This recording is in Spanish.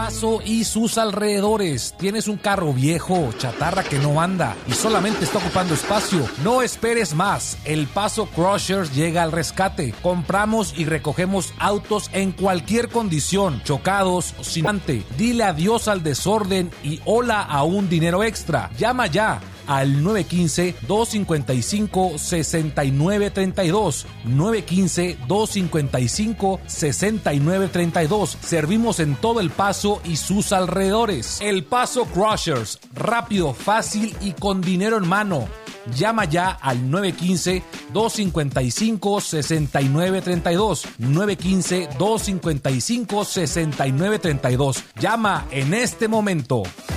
Paso y sus alrededores. ¿Tienes un carro viejo, chatarra que no anda y solamente está ocupando espacio? No esperes más. El Paso Crushers llega al rescate. Compramos y recogemos autos en cualquier condición, chocados, sin ante. Dile adiós al desorden y hola a un dinero extra. Llama ya al 915-255-6932. 915-255-6932. Servimos en todo El Paso y sus alrededores. El Paso Crushers, rápido, fácil y con dinero en mano. Llama ya al 915-255-6932. 915-255-6932. Llama en este momento.